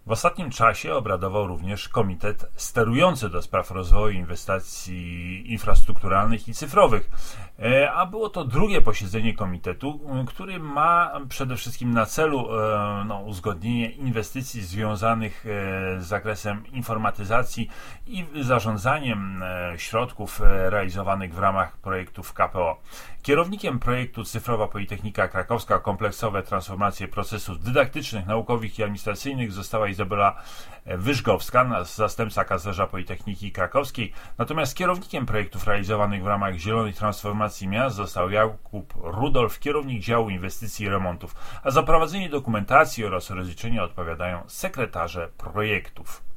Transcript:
W ostatnim czasie obradował również Komitet Sterujący do spraw rozwoju inwestycji infrastrukturalnych i cyfrowych, a było to drugie posiedzenie komitetu, który ma przede wszystkim na celu uzgodnienie inwestycji związanych z zakresem informatyzacji i zarządzaniem środków realizowanych w ramach projektów KPO. Kierownikiem projektu Cyfrowa Politechnika Krakowska kompleksowe transformacje procesów dydaktycznych, naukowych i administracyjnych została Izabela Wyżgowska, zastępca kanclerza Politechniki Krakowskiej. Natomiast kierownikiem projektów realizowanych w ramach Zielonej Transformacji Miast został Jakub Rudolf, kierownik działu inwestycji i remontów, a za prowadzenie dokumentacji oraz rozliczenia odpowiadają sekretarze projektów.